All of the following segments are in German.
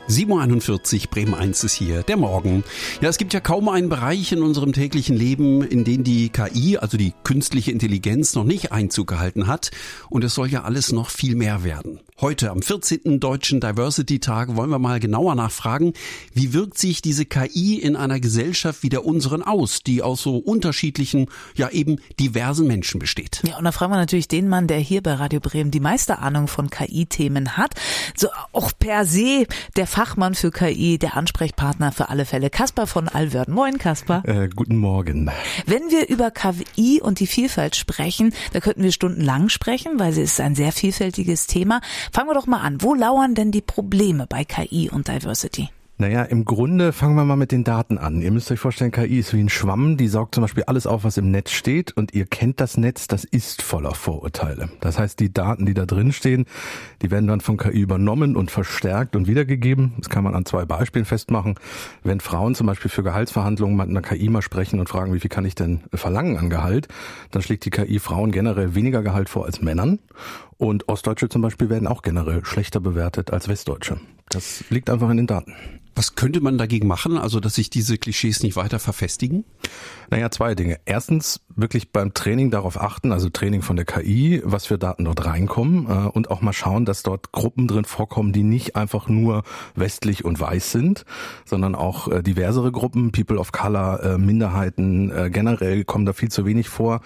7.41 Uhr, Bremen 1 ist hier, der Morgen. Ja, es gibt ja kaum einen Bereich in unserem täglichen Leben, in den die KI, also die künstliche Intelligenz, noch nicht Einzug gehalten hat. Und es soll ja alles noch viel mehr werden. Heute, am 14. Deutschen Diversity-Tag, wollen wir mal genauer nachfragen, wie wirkt sich diese KI in einer Gesellschaft wie der unseren aus, die aus so unterschiedlichen, ja eben diversen Menschen besteht. Ja, und da fragen wir natürlich den Mann, der hier bei Radio Bremen die meiste Ahnung von KI-Themen hat. So auch per se der Fachmann für KI, der Ansprechpartner für alle Fälle. Kaspar von Alverden. Moin, Kaspar. Guten Morgen. Wenn wir über KI und die Vielfalt sprechen, da könnten wir stundenlang sprechen, weil es ist ein sehr vielfältiges Thema. Fangen wir doch mal an. Wo lauern denn die Probleme bei KI und Diversity? Naja, im Grunde fangen wir mal mit den Daten an. Ihr müsst euch vorstellen, KI ist wie ein Schwamm, die saugt zum Beispiel alles auf, was im Netz steht, und ihr kennt das Netz, das ist voller Vorurteile. Das heißt, die Daten, die da drin stehen, die werden dann von KI übernommen und verstärkt und wiedergegeben. Das kann man an 2 Beispielen festmachen. Wenn Frauen zum Beispiel für Gehaltsverhandlungen mit einer KI mal sprechen und fragen, wie viel kann ich denn verlangen an Gehalt, dann schlägt die KI Frauen generell weniger Gehalt vor als Männern. Und Ostdeutsche zum Beispiel werden auch generell schlechter bewertet als Westdeutsche. Das liegt einfach in den Daten. Was könnte man dagegen machen, also dass sich diese Klischees nicht weiter verfestigen? Naja, 2 Dinge. Erstens, wirklich beim Training darauf achten, also Training von der KI, was für Daten dort reinkommen, und auch mal schauen, dass dort Gruppen drin vorkommen, die nicht einfach nur westlich und weiß sind, sondern auch diversere Gruppen, People of Color, Minderheiten, generell kommen da viel zu wenig vor.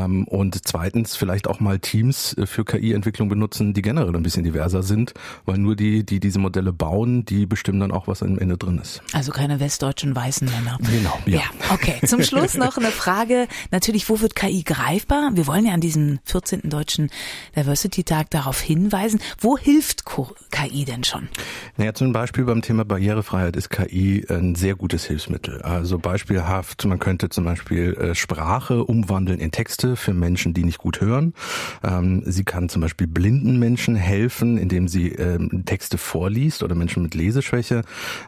Und zweitens, vielleicht auch mal Teams für KI-Entwicklung benutzen, die generell ein bisschen diverser sind, weil nur die diese Modelle bauen, die bestimmen dann auch, was am Ende drin ist. Also keine westdeutschen weißen Männer. Genau, ja. Okay. Zum Schluss noch eine Frage. Natürlich, wo wird KI greifbar? Wir wollen ja an diesem 14. Deutschen Diversity-Tag darauf hinweisen. Wo hilft KI denn schon? Naja, zum Beispiel beim Thema Barrierefreiheit ist KI ein sehr gutes Hilfsmittel. Also beispielhaft, man könnte zum Beispiel Sprache umwandeln in Texte für Menschen, die nicht gut hören. Sie kann zum Beispiel blinden Menschen helfen, indem sie Texte vorliest, oder Menschen mit Leseschwäche.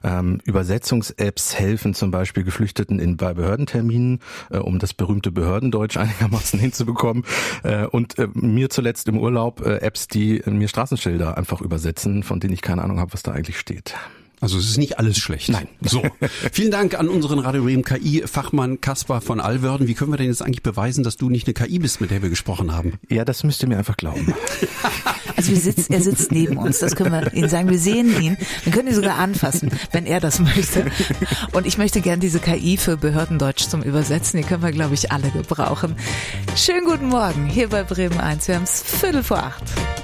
Übersetzungs-Apps helfen zum Beispiel Geflüchteten bei Behördenterminen, um das berühmte Behördendeutsch einigermaßen hinzubekommen. Und mir zuletzt im Urlaub Apps, die mir Straßenschilder einfach übersetzen, von denen ich keine Ahnung habe, was da eigentlich steht. Also es ist nicht alles schlecht. Nein. So, vielen Dank an unseren Radio Bremen KI-Fachmann Kaspar von Alverden. Wie können wir denn jetzt eigentlich beweisen, dass du nicht eine KI bist, mit der wir gesprochen haben? Ja, das müsst ihr mir einfach glauben. Also er sitzt neben uns, das können wir Ihnen sagen. Wir sehen ihn, wir können ihn sogar anfassen, wenn er das möchte. Und ich möchte gern diese KI für Behördendeutsch zum Übersetzen, die können wir, glaube ich, alle gebrauchen. Schönen guten Morgen hier bei Bremen 1. Wir haben es 7:45.